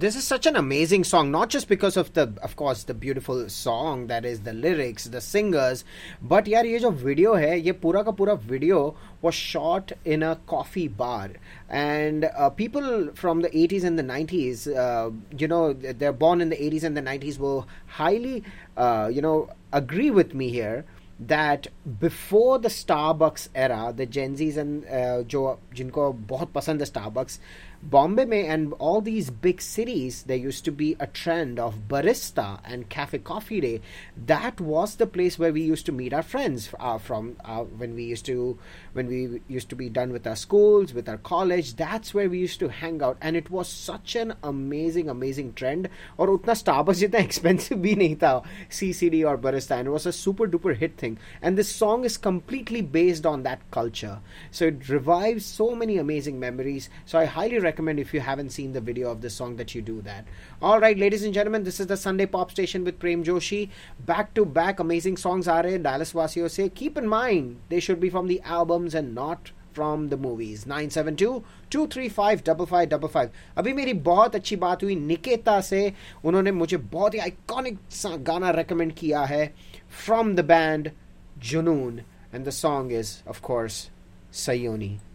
this is such an amazing song, not just because of the beautiful song that is the lyrics, the singers, but यार ये जो video है, ये पूरा का पूरा video was shot in a coffee bar, and people from the 80s and the 90s, they're born in the 80s and the 90s, will highly, agree with me here that before the Starbucks era, the Gen Zs and जो जिनको बहुत पसंद है Starbucks, Bombay में and all these big cities, there used to be a trend of barista and cafe coffee day. That was the place where we used to meet our friends from when we used to be done with our schools, with our college. That's where we used to hang out, and it was such an amazing trend. और उतना Starbucks जितना expensive भी नहीं था CCD or barista, and it was a super duper hit thing. And this song is completely based on that culture, so it revives so many amazing memories. So I highly recommend, if you haven't seen the video of this song, that you do that. Alright, ladies and gentlemen, this is the Sunday Pop Station with Prem Joshi. Back to back amazing songs aa rahe Dallas वासियों से. Keep in mind, they should be from the albums and not from the movies. 972-235-5555. अभी मेरी बहुत अच्छी बात हुई निकेता से. उन्होंने मुझे बहुत ही आइकॉनिक गाना रेकमेंड किया है from the band Junoon, and the song is, of course, Sayoni.